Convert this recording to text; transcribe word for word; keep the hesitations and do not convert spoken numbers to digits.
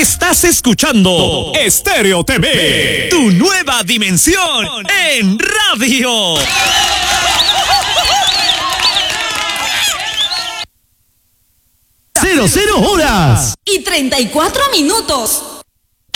Estás escuchando Estéreo T V, tu nueva dimensión en radio. Cero, cero horas. Y treinta y cuatro minutos.